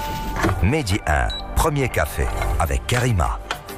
Midi 1, premier café avec Karima.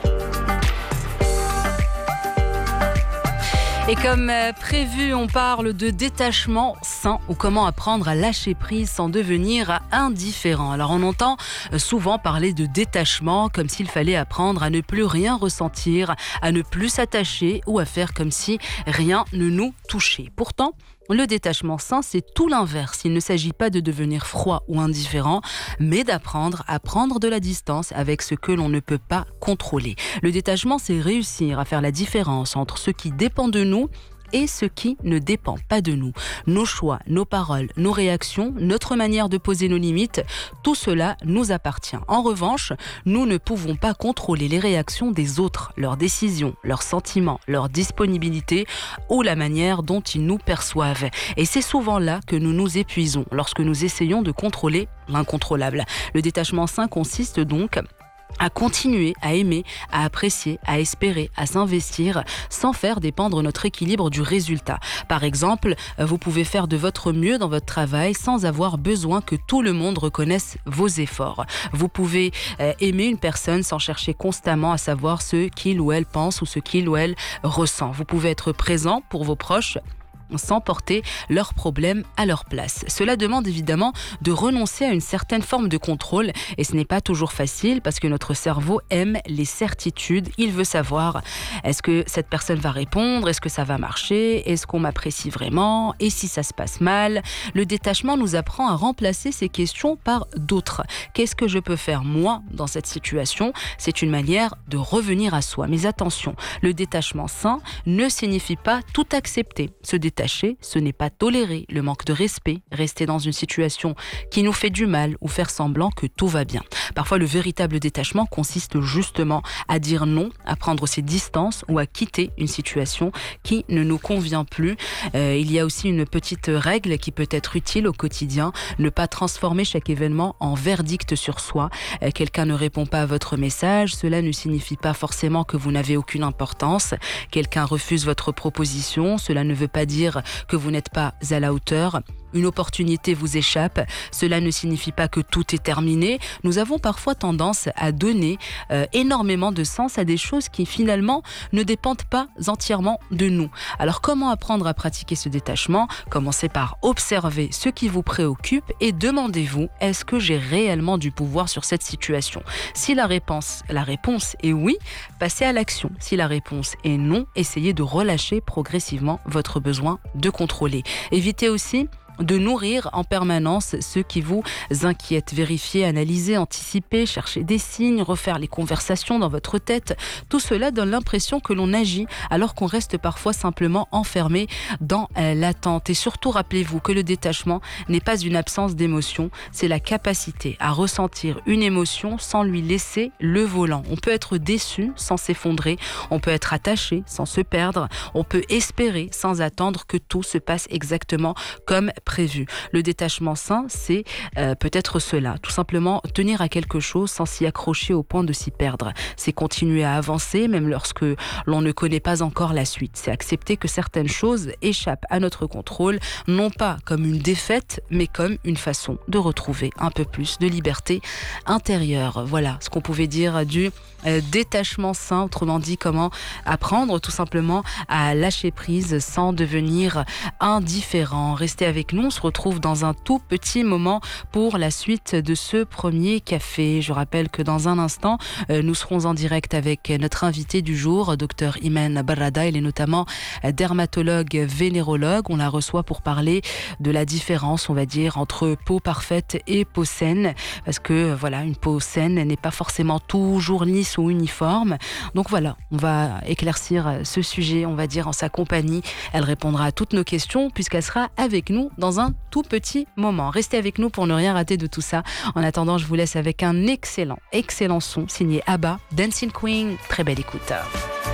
Et comme prévu, on parle de détachement sain ou comment apprendre à lâcher prise sans devenir indifférent. Alors on entend souvent parler de détachement comme s'il fallait apprendre à ne plus rien ressentir, à ne plus s'attacher ou à faire comme si rien ne nous touchait. Pourtant, le détachement sain, c'est tout l'inverse. Il ne s'agit pas de devenir froid ou indifférent, mais d'apprendre à prendre de la distance avec ce que l'on ne peut pas contrôler. Le détachement, c'est réussir à faire la différence entre ce qui dépend de nous et ce qui ne dépend pas de nous. Nos choix, nos paroles, nos réactions, notre manière de poser nos limites, tout cela nous appartient. En revanche, nous ne pouvons pas contrôler les réactions des autres, leurs décisions, leurs sentiments, leur disponibilité ou la manière dont ils nous perçoivent. Et c'est souvent là que nous nous épuisons, lorsque nous essayons de contrôler l'incontrôlable. Le détachement sain consiste donc à continuer à aimer, à apprécier, à espérer, à s'investir sans faire dépendre notre équilibre du résultat. Par exemple, vous pouvez faire de votre mieux dans votre travail sans avoir besoin que tout le monde reconnaisse vos efforts. Vous pouvez aimer une personne sans chercher constamment à savoir ce qu'il ou elle pense ou ce qu'il ou elle ressent. Vous pouvez être présent pour vos proches sans porter leurs problèmes à leur place. Cela demande évidemment de renoncer à une certaine forme de contrôle et ce n'est pas toujours facile parce que notre cerveau aime les certitudes. Il veut savoir est-ce que cette personne va répondre, est-ce que ça va marcher, est-ce qu'on m'apprécie vraiment et si ça se passe mal. Le détachement nous apprend à remplacer ces questions par d'autres. Qu'est-ce que je peux faire moi dans cette situation? C'est une manière de revenir à soi. Mais attention, le détachement sain ne signifie pas tout accepter. Se détacher, ce n'est pas tolérer le manque de respect, rester dans une situation qui nous fait du mal ou faire semblant que tout va bien. Parfois, le véritable détachement consiste justement à dire non, à prendre ses distances ou à quitter une situation qui ne nous convient plus. Il y a aussi une petite règle qui peut être utile au quotidien, ne pas transformer chaque événement en verdict sur soi. Quelqu'un ne répond pas à votre message, cela ne signifie pas forcément que vous n'avez aucune importance. Quelqu'un refuse votre proposition, cela ne veut pas dire que vous n'êtes pas à la hauteur. Une opportunité vous échappe, cela ne signifie pas que tout est terminé. Nous avons parfois tendance à donner énormément de sens à des choses qui finalement ne dépendent pas entièrement de nous. Alors comment apprendre à pratiquer ce détachement? Commencez par observer ce qui vous préoccupe et demandez-vous, est-ce que j'ai réellement du pouvoir sur cette situation? Si la réponse est oui, passez à l'action. Si la réponse est non, essayez de relâcher progressivement votre besoin de contrôler. Évitez aussi de nourrir en permanence ce qui vous inquiète. Vérifier, analyser, anticiper, chercher des signes, refaire les conversations dans votre tête. Tout cela donne l'impression que l'on agit alors qu'on reste parfois simplement enfermé dans l'attente. Et surtout, rappelez-vous que le détachement n'est pas une absence d'émotion, c'est la capacité à ressentir une émotion sans lui laisser le volant. On peut être déçu sans s'effondrer, on peut être attaché sans se perdre, on peut espérer sans attendre que tout se passe exactement comme prévu. Le détachement sain, c'est peut-être cela. Tout simplement tenir à quelque chose sans s'y accrocher au point de s'y perdre. C'est continuer à avancer même lorsque l'on ne connaît pas encore la suite. C'est accepter que certaines choses échappent à notre contrôle, non pas comme une défaite, mais comme une façon de retrouver un peu plus de liberté intérieure. Voilà ce qu'on pouvait dire du détachement sain, autrement dit comment apprendre tout simplement à lâcher prise sans devenir indifférent. Restez avec nous, on se retrouve dans un tout petit moment pour la suite de ce premier café. Je rappelle que dans un instant, nous serons en direct avec notre invité du jour, Dr Imen Barrada. Elle est notamment dermatologue vénérologue. On la reçoit pour parler de la différence, on va dire, entre peau parfaite et peau saine. Parce que voilà, une peau saine n'est pas forcément toujours lisse ou uniforme. Donc voilà, on va éclaircir ce sujet, on va dire, en sa compagnie. Elle répondra à toutes nos questions puisqu'elle sera avec nous dans un tout petit moment. Restez avec nous pour ne rien rater de tout ça. En attendant, je vous laisse avec un excellent son signé ABBA, Dancing Queen. Très belle écoute.